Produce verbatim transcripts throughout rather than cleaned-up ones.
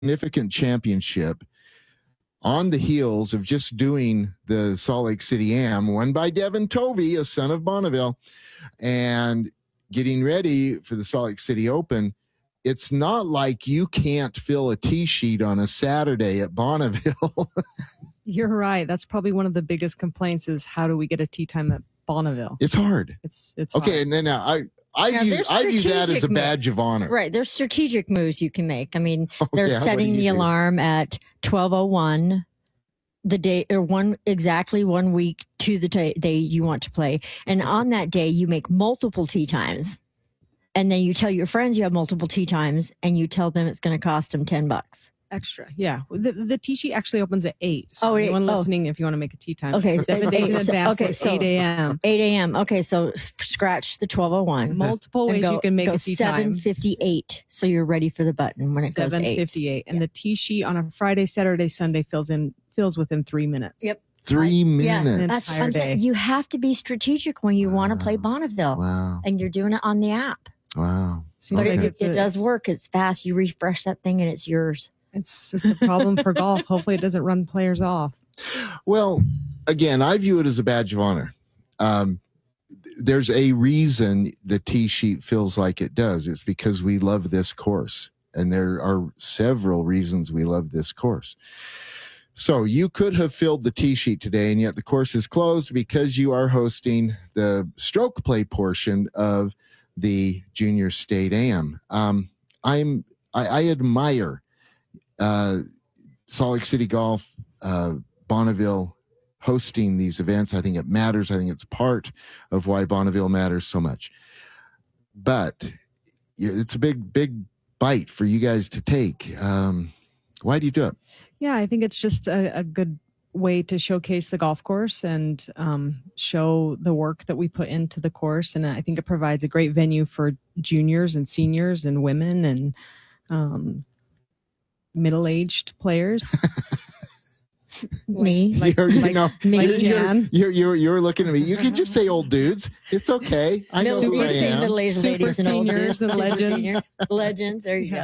significant championship on the heels of just doing the Salt Lake City Am, won by Devin Tovey, a son of Bonneville, and getting ready for the Salt Lake City Open. It's not like you can't fill a tee sheet on a Saturday at Bonneville. You're right. That's probably one of the biggest complaints is how do we get a tee time at Bonneville? It's hard. It's it's okay. hard. And then uh, I I Now, view there's I view that as a strategic badge of honor. Right. There's strategic moves you can make. I mean, Oh, they're yeah, what setting do you the do? alarm at twelve oh one the day or one exactly one week to the t- day you want to play. And on that day, you make multiple tee times. And then you tell your friends you have multiple tee times and you tell them it's going to cost them ten bucks. Extra. Yeah. The, the tee sheet actually opens at eight. So Oh, eight. anyone Oh. listening, if you want to make a tee time, Okay, seven so days in eight. So- advance okay, at so- eight a.m. eight a.m. Okay, so f- scratch the twelve oh one. Multiple ways go, you can make go a tee time. seven fifty-eight, so you're ready for the button when it goes seven eight. fifty-eight. And Yeah. the tee sheet on a Friday, Saturday, Sunday fills in fills within three minutes. Yep. Three Yeah, minutes. that's what Entire I'm saying. day. You have to be strategic when you want to play Wow. Bonneville, Wow. and you're doing it on the app. Wow. Seems But like it, it's it a- does work. It's fast. You refresh that thing, and it's yours. It's, it's a problem for golf. Hopefully it doesn't run players off. Well, again, I view it as a badge of honor. Um, th- there's a reason the tee sheet feels like it does. It's because we love this course. And there are several reasons we love this course. So you could have filled the tee sheet today, and yet the course is closed because you are hosting the stroke play portion of the Junior State Am. Um, I'm I, I admire uh, Salt Lake City Golf, uh, Bonneville hosting these events. I think it matters. I think it's part of why Bonneville matters so much. But yeah, it's a big, big bite for you guys to take. Um, why do you do it? Yeah, I think it's just a, a good way to showcase the golf course and um, show the work that we put into the course. And I think it provides a great venue for juniors and seniors and women and um, middle-aged players. Me, Like- you're, you like- know, like you're, you're, Jan. you're, you're, you're looking at me. You can just say old dudes. It's okay. I know no, who you're I saying am. middle-aged Super ladies and old seniors dudes. and Super legends. senior. Legends. There you Yeah.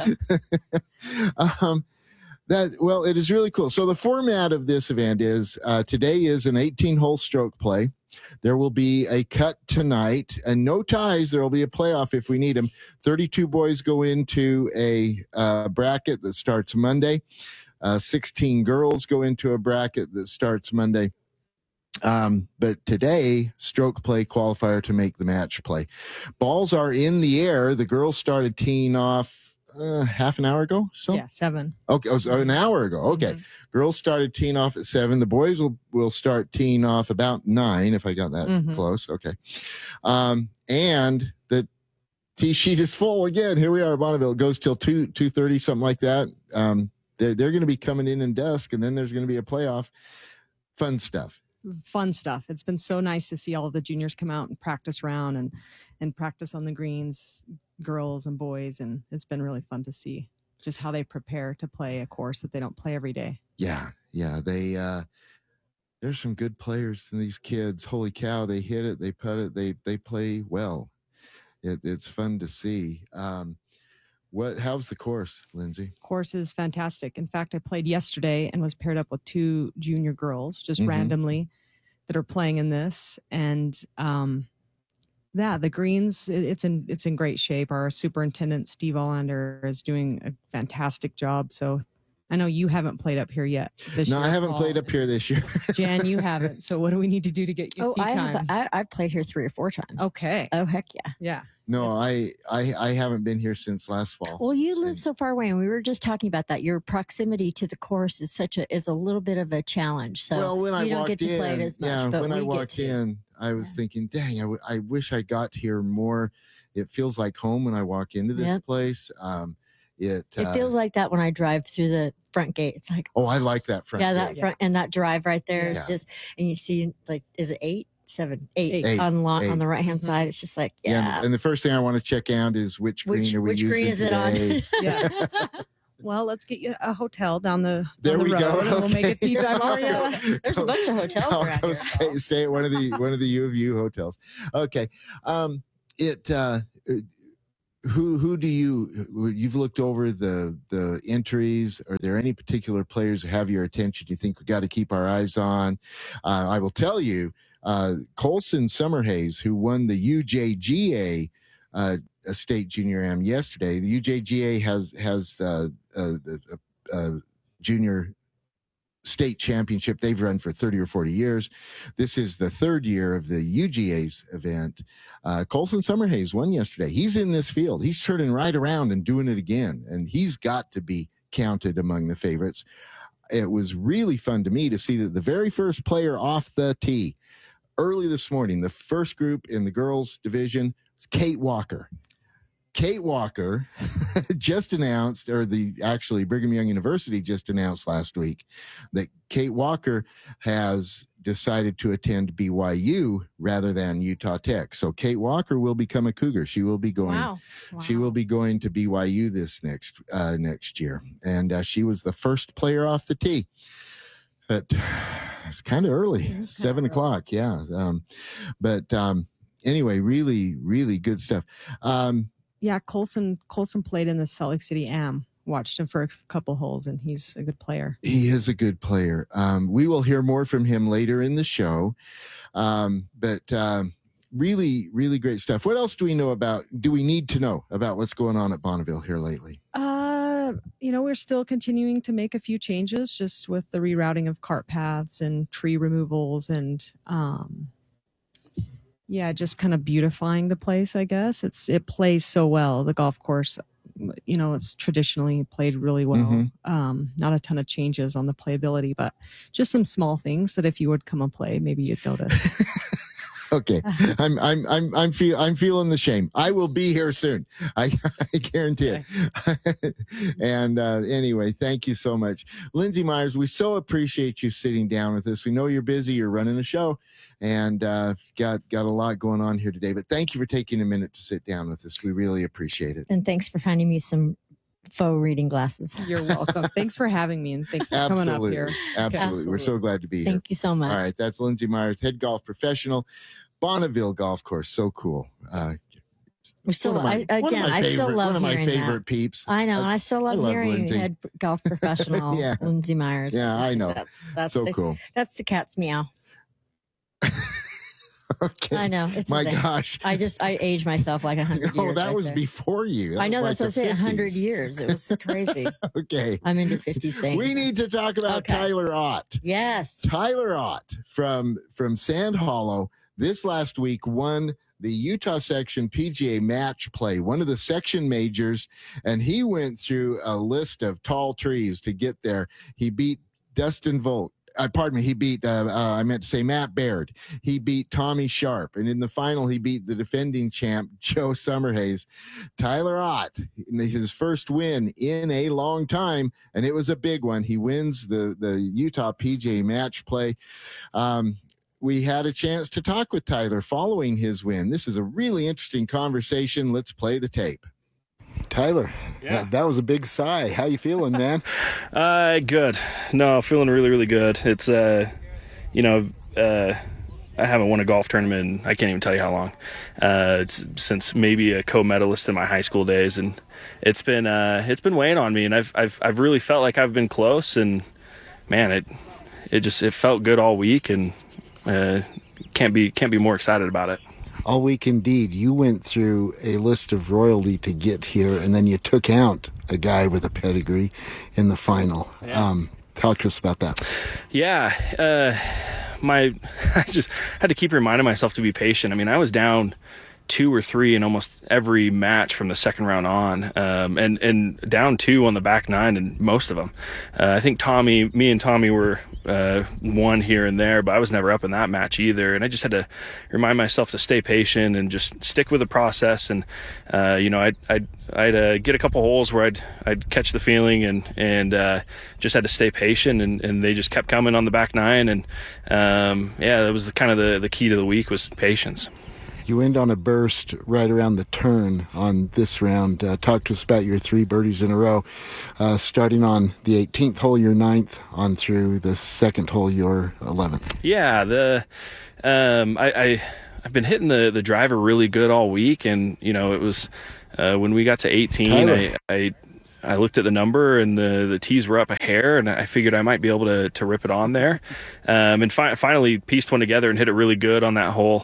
go. um, that well, it is really cool. So the format of this event is uh, today is an eighteen-hole stroke play. There will be a cut tonight, and no ties. There will be a playoff if we need them. thirty-two boys go into a uh, bracket that starts Monday. Uh, sixteen girls go into a bracket that starts Monday. Um, but today, stroke play qualifier to make the match play. Balls are in the air. The girls started teeing off uh, half an hour ago. So Yeah, seven. okay, oh, so an hour ago. Okay, Mhm. girls started teeing off at seven. The boys will will start teeing off about nine. If I got that Mhm. close. Okay, um, and the tee sheet is full again. Here we are at Bonneville. It goes till two two thirty, something like that. Um, they're they're going to be coming in in dusk, and then there's going to be a playoff. Fun stuff. Fun stuff. It's been so nice to see all of the juniors come out and practice round and and practice on the greens, girls and boys, and it's been really fun to see just how they prepare to play a course that they don't play every day. Yeah, yeah. They uh there's some good players in these kids. Holy cow, they hit it, they put it, they they play well. It, it's fun to see. Um what how's the course, Lindsay? Course is fantastic. In fact, I played yesterday and was paired up with two junior girls just Mhm. randomly that are playing in this. And um, yeah, the greens, it- it's in it's in great shape. Our superintendent, Steve Allander, is doing a fantastic job. So I know you haven't played up here yet. This No, year, I haven't Paul. played up here this year. Jan, you haven't. So what do we need to do to get you Oh, tee I time? have. I, I've played here three or four times. Okay. Oh, heck yeah. Yeah. No, I, I I haven't been here since last fall. Well, you live And- so far away, and we were just talking about that. Your proximity to the course is such a is a little bit of a challenge. So well, when I you don't walked get to in, play it as much. yeah, but when we I get walked to. in, I was Yeah. thinking, dang, I, w- I wish I got here more. It feels like home when I walk into this Yep. place. Um, it It uh, feels like that when I drive through the front gate. It's like, oh, I like that front. yeah, that gate. front and that drive right there is Yeah. just, and you see like, is it eight, seven, eight, Eight. on lo- Eight. on the right hand Mhm. side? It's just like, Yeah, yeah, and, and the first thing I want to check out is which green which are we which using green is it today? on? Yeah. Well, let's get you a hotel down the, There down the we road go. and we'll make a Okay. tee time. Oh, yeah. possible. There's a bunch of hotels I'll around go here. stay, stay at one of the one of the U of U hotels. Okay, um, it uh, who who do you you've looked over the the entries? Are there any particular players who have your attention you think we got to keep our eyes on? uh, I will tell you, uh, Colson Summerhays, who won the U J G A uh, a state junior am yesterday. The U J G A has has uh, a, a, a junior state championship they've run for thirty or forty years. This is the third year of the U G A's event. Uh, Colson Summerhays won yesterday. He's in this field. He's turning right around and doing it again, and he's got to be counted among the favorites. It was really fun to me to see that the very first player off the tee early this morning, the first group in the girls division, was Kate Walker. Kate Walker just announced, or the actually Brigham Young University just announced last week that Kate Walker has decided to attend B Y U rather than Utah Tech. So Kate Walker will become a Cougar. She will be going. Wow. Wow. She will be going to B Y U this next uh, next year, and uh, she was the first player off the tee. But it's kind of early, seven o'clock. Yeah, um, but um, anyway, really, really good stuff. Um, Yeah, Colson Colson played in the Salt Lake City Am. Watched him for a couple holes, and he's a good player. He is a good player. Um, we will hear more from him later in the show. Um, but um, really, really great stuff. What else do we know about, do we need to know about what's going on at Bonneville here lately? Uh, you know, we're still continuing to make a few changes just with the rerouting of cart paths and tree removals and, um, yeah, just kind of beautifying the place, I guess. It's It plays so well, the golf course. You know, it's traditionally played really well. Mm-hmm. Um, not a ton of changes on the playability, but just some small things that if you would come and play, maybe you'd notice. Okay, I'm I'm I'm I'm feel I'm feeling the shame. I will be here soon. I, I guarantee it. And uh, anyway, thank you so much, Lindsay Myers. We so appreciate you sitting down with us. We know you're busy. You're running a show, and uh, got got a lot going on here today. But thank you for taking a minute to sit down with us. We really appreciate it. And thanks for finding me some faux reading glasses. You're welcome. Thanks for having me, and thanks for Absolutely. coming up here. Absolutely. Absolutely. We're so glad to be here. Thank you so much. All right, that's Lindsay Myers, head golf professional, Bonneville Golf Course. So cool. Uh, We're still, one of my, I, one of again, my I favorite, still love one of my hearing favorite that. peeps. I know. I, I still love, I love hearing Lindsay. head golf professional Yeah. Lindsay Myers. Yeah, I know. That's, that's so the, cool. That's the cat's meow. Okay. I know. It's My a thing. gosh. I just, I aged myself like a hundred No, years. that right was there. before you. That I know. was That's like what I'm saying. A hundred fifties. years. It was crazy. Okay. I'm into fifty saying. We need to talk about Okay. Tyler Ott. Yes. Tyler Ott from from Sand Hollow this last week won the Utah Section P G A Match Play, one of the section majors, and he went through a list of tall trees to get there. He beat Dustin Volt. Uh, pardon me, he beat, uh, uh, I meant to say Matt Baird. He beat Tommy Sharp. And in the final, he beat the defending champ, Joe Summerhays. Tyler Ott, his first win in a long time, and it was a big one. He wins the, the Utah P G A Match Play. Um, we had a chance to talk with Tyler following his win. This is a really interesting conversation. Let's play the tape. Tyler, Yeah. that, that was a big sigh. How you feeling, man? Uh, good. No, feeling really, really good. It's, uh, you know, uh, I haven't won a golf tournament in, I can't even tell you how long. Uh, it's since maybe a co-medalist in my high school days, and it's been, uh, it's been weighing on me, and I've, I've, I've really felt like I've been close, and man, it, it just, it felt good all week, and, uh, can't be, can't be more excited about it. All week indeed. You went through a list of royalty to get here, and then you took out a guy with a pedigree in the final. Yeah. Um, talk to us about that. Yeah, uh, my I just had to keep reminding myself to be patient. I mean, I was down two or three in almost every match from the second round on, um, and and down two on the back nine in most of them. Uh, I think Tommy, me and Tommy were uh, one here and there, but I was never up in that match either. And I just had to remind myself to stay patient and just stick with the process. And uh, you know, I'd I'd, I'd uh, get a couple holes where I'd I'd catch the feeling and and uh, just had to stay patient. And, and they just kept coming on the back nine. And um, yeah, that was the, kind of the the key to the week was patience. You end on a burst right around the turn on this round. Uh, talk to us about your three birdies in a row, uh, starting on the eighteenth hole, your ninth, on through the second hole, your eleventh. Yeah, the um, I, I I've been hitting the the driver really good all week, and you know it was uh, when we got to eighteen, Tyler. I, I I looked at the number and the, the tees were up a hair, and I figured I might be able to, to rip it on there. Um, and fi- finally pieced one together and hit it really good on that hole.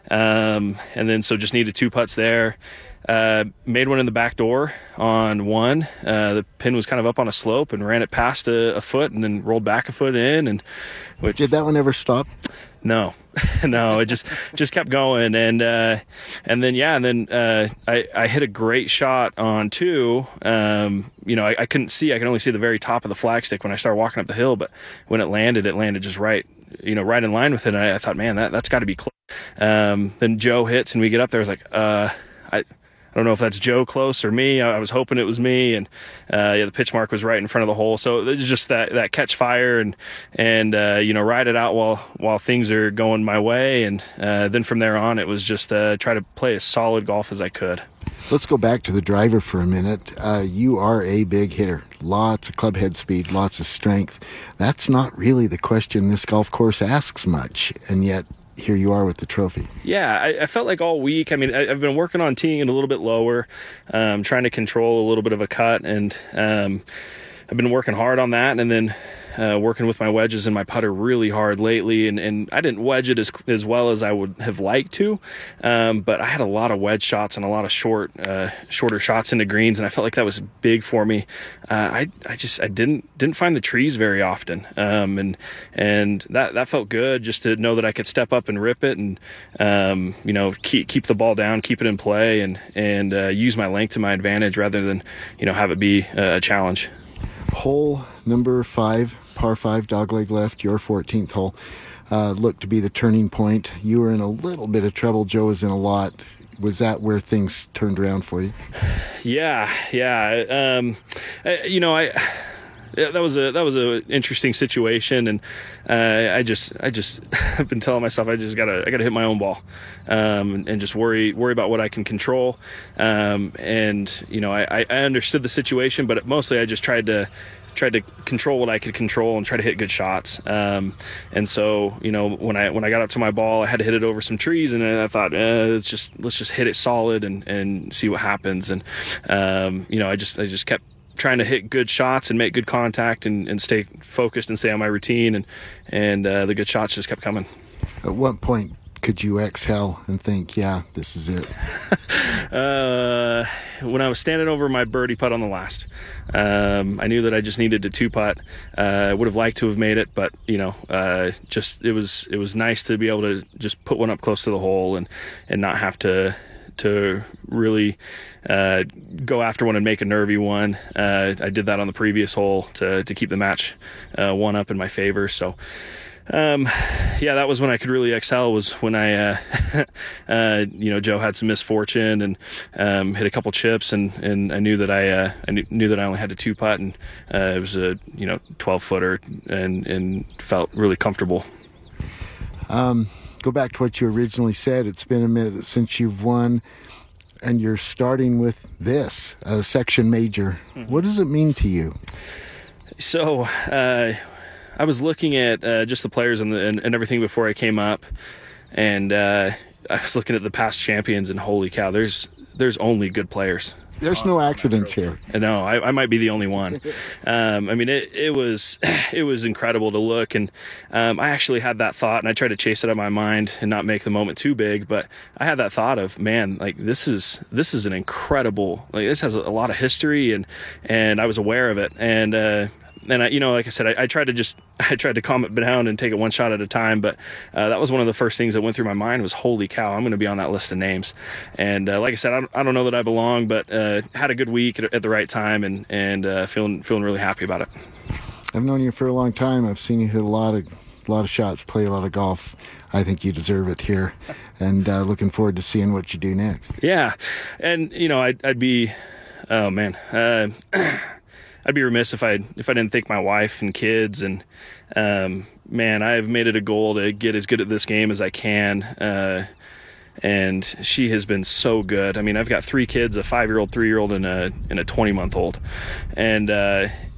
Um, and then so just needed two putts there. Uh, made one in the back door on one. Uh, the pin was kind of up on a slope and ran it past a, a foot and then rolled back a foot in. And which Did that one ever stop? no, no, it just just kept going, and uh, and then yeah, and then uh, I I hit a great shot on two. Um, you know, I, I couldn't see; I could only see the very top of the flagstick when I started walking up the hill. But when it landed, it landed just right, you know, right in line with it. And I, I thought, man, that that's got to be close. Um, then Joe hits, and we get up there. I was like, uh, I. I don't know if that's Joe close or me. I was hoping it was me, and uh, yeah, the pitch mark was right in front of the hole. So it was just that, that catch fire and and uh, you know, ride it out while while things are going my way, and uh, then from there on, it was just uh, try to play as solid golf as I could. Let's go back to the driver for a minute. Uh, you are a big hitter. Lots of club head speed, lots of strength. That's not really the question this golf course asks much, and yet here you are with the trophy. Yeah, I, I felt like all week. I mean, I, I've been working on teeing it a little bit lower, um, trying to control a little bit of a cut, and um, I've been working hard on that, and then uh, working with my wedges and my putter really hard lately, and, and I didn't wedge it as as well as I would have liked to, um, but I had a lot of wedge shots and a lot of short, uh, shorter shots into greens, and I felt like that was big for me. Uh, I I just I didn't didn't find the trees very often, um, and and that that felt good just to know that I could step up and rip it, and um, you know, keep keep the ball down, keep it in play, and and uh, use my length to my advantage rather than, you know, have it be a challenge. Hole number five, par five, dogleg left, your fourteenth hole, uh, looked to be the turning point. You were in a little bit of trouble. Joe was in a lot. Was that where things turned around for you? Yeah, yeah. Um, I, you know, I yeah, that was a that was a interesting situation, and uh, I just I just I've been telling myself I just gotta I gotta hit my own ball, um, and, and just worry worry about what I can control. Um, and you know, I, I understood the situation, but mostly I just tried to. tried to control what I could control and try to hit good shots. Um, and so, you know, when I when I got up to my ball, I had to hit it over some trees, and I thought, eh, let's just let's just hit it solid and, and see what happens. And um, you know, I just I just kept trying to hit good shots and make good contact and, and stay focused and stay on my routine, and and uh, the good shots just kept coming. At what point could you exhale and think, yeah, this is it? uh, when I was standing over my birdie putt on the last, um, I knew that I just needed to two putt. Uh, I would have liked to have made it, but you know, uh, just it was it was nice to be able to just put one up close to the hole and and not have to to really uh, go after one and make a nervy one. Uh, I did that on the previous hole to to keep the match uh, one up in my favor. So. Um, yeah, that was when I could really excel, was when I, uh, uh, you know, Joe had some misfortune and, um, hit a couple chips, and, and I knew that I, uh, I knew, knew that I only had to two putt, and, uh, it was a, you know, twelve footer, and, and felt really comfortable. Um, go back to what you originally said. It's been a minute since you've won, and you're starting with this, a section major. Mm-hmm. What does it mean to you? So, uh, I was looking at uh, just the players and, the, and, and everything before I came up, and uh, I was looking at the past champions, and holy cow, there's there's only good players. There's no accidents here. No, I, I might be the only one. Um, I mean, it, it was it was incredible to look, and um, I actually had that thought, and I tried to chase it out of my mind and not make the moment too big. But I had that thought of, man, like this is this is an incredible, like this has a, a lot of history, and and I was aware of it, and. Uh, And I, you know, like I said, I, I tried to just, I tried to calm it down and take it one shot at a time. But uh, that was one of the first things that went through my mind was, holy cow, I'm going to be on that list of names. And uh, like I said, I don't, I don't know that I belong, but uh, had a good week at, at the right time, and and uh, feeling feeling really happy about it. I've known you for a long time. I've seen you hit a lot of, a lot of shots, play a lot of golf. I think you deserve it here, and uh, looking forward to seeing what you do next. Yeah, and you know, I'd, I'd be, oh man. Uh, I'd be remiss if I if I didn't thank my wife and kids, and um, man, I've made it a goal to get as good at this game as I can, uh, and she has been so good. I mean, I've got three kids: a five-year-old, three-year-old, and a and a twenty-month-old, and uh,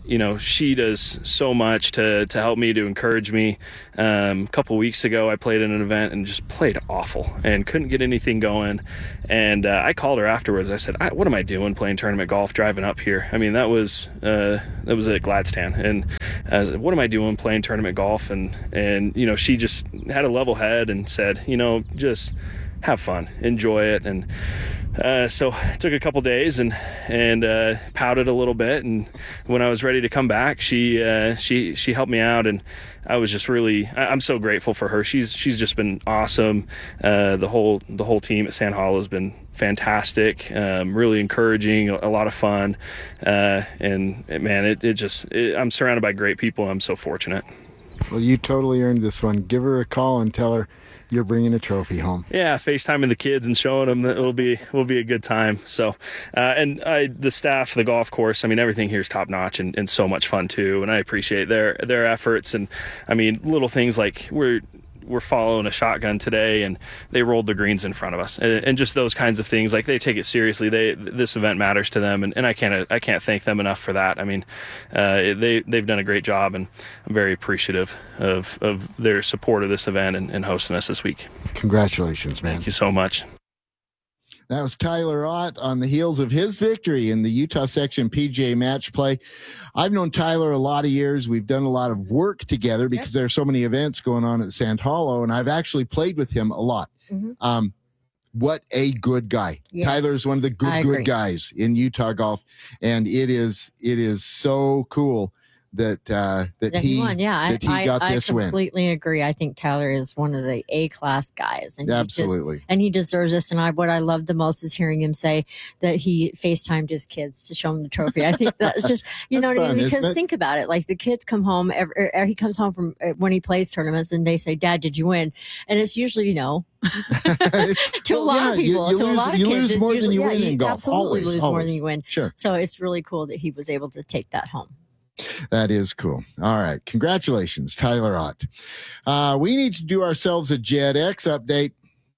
you know, she does so much to to help me, to encourage me. Um, a couple weeks ago, I played in an event and just played awful and couldn't get anything going. And uh, I called her afterwards. I said, I, "What am I doing playing tournament golf, driving up here?" I mean, that was uh, that was at Gladstone, and I was like, "What am I doing playing tournament golf?" And and you know, she just had a level head and said, "You know, just have fun, enjoy it." And uh, so it took a couple days and and uh, pouted a little bit. And when I was ready to come back, she uh, she she helped me out, and I was just really I, I'm so grateful for her. She's she's just been awesome. Uh, the whole the whole team at Sand Hollow has been fantastic, um, really encouraging, a, a lot of fun, uh, and man, it it just it, I'm surrounded by great people. I'm so fortunate. Well, you totally earned this one. Give her a call and tell her you're bringing a trophy home. Yeah, FaceTiming the kids and showing them that it'll be will be a good time. So, uh, and I, the staff, the golf course, I mean, everything here is top notch and, and so much fun too. And I appreciate their their efforts. And I mean, little things like we're we're following a shotgun today, and they rolled the greens in front of us, and, and just those kinds of things. Like, they take it seriously. They this event matters to them, and, and I can't I can't thank them enough for that. I mean, uh, they they've done a great job, and I'm very appreciative of of their support of this event and, and hosting us this week. Congratulations, man. Thank you so much. That was Tyler Ott on the heels of his victory in the Utah Section P G A Match Play. I've known Tyler a lot of years. We've done a lot of work together because there are so many events going on at Sand Hollow, and I've actually played with him a lot. Mm-hmm. Um, what a good guy. Yes. Tyler is one of the good, good guys in Utah golf, and it is it is so cool that uh, that, that he, he won. Yeah, that he I, got I, this I win. completely agree. I think Tyler is one of the A-class guys. And Absolutely. Just, and he deserves this. And I, what I love the most is hearing him say that he FaceTimed his kids to show them the trophy. I think that's just, you know what fun, I mean? Because think about it. Like, the kids come home, every, he comes home from when he plays tournaments, and they say, "Dad, did you win?" And it's usually, you know, to well, a lot yeah, of people, you, you to lose, a lot of you kids, lose more usually, than you yeah, win you in golf. absolutely Always, lose always. more than you win. Sure. So it's really cool that he was able to take that home. That is cool. All right. Congratulations, Tyler Ott. Uh, we need to do ourselves a Jet X update.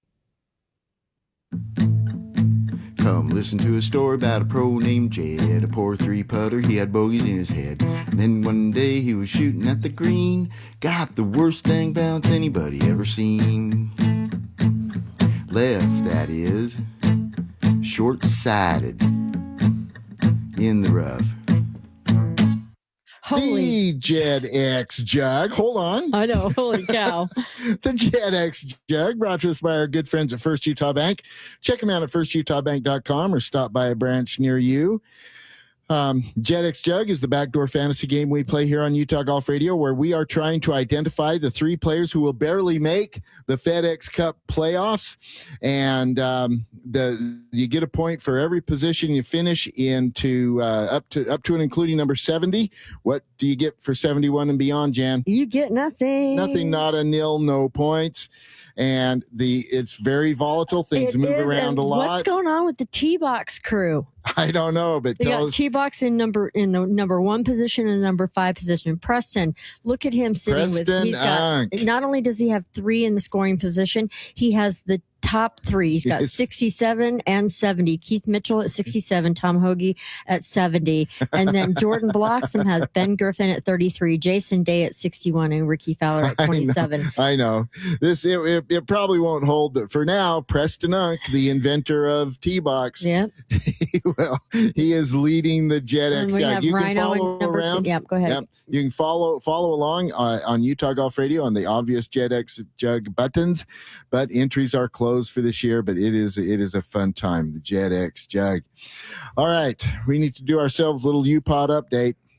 Come listen to a story about a pro named Jed, a poor three putter. He had bogeys in his head. And then one day he was shooting at the green, got the worst dang bounce anybody ever seen. Left, that is, short-sided in the rough. Holy. The Jet X Jug. Hold on. I know. Holy cow. The Jet X Jug, brought to us by our good friends at First Utah Bank. Check them out at first utah bank dot com or stop by a branch near you. Um, Jet X Jug is the backdoor fantasy game we play here on Utah Golf Radio, where we are trying to identify the three players who will barely make the FedEx Cup playoffs. And um, the you get a point for every position you finish into uh, up to up to and including number seventy. What do you get for seventy-one and beyond, Jan? You get nothing. Nothing, not a nil, no points. And the it's very volatile. Things it move is, around a lot. What's going on with the T-Box crew? I don't know, but they tell got us. T-Box in number in the number one position and number five position. Preston, look at him sitting Preston with. He's got. Unk. Not only does he have three in the scoring position, he has the top three. He's got Yes. sixty-seven and seventy. Keith Mitchell at sixty-seven, Tom Hoagie at seventy, and then Jordan Bloxham has Ben Griffin at thirty-three, Jason Day at sixty-one, and Ricky Fowler at twenty-seven. I know. I know. This it, it, it probably won't hold, but for now, Preston Unk, the inventor of T-Box, Yeah. well, he is leading the Jet And X we Jug. have You can Rhino follow in number around. two. Yep, go ahead. Yep. You can follow follow along uh, on Utah Golf Radio on the obvious Jet X Jug buttons, but entries are closed for this year. But it is it is a fun time. The Jet X Jug. All right, we need to do ourselves a little U-Pod update.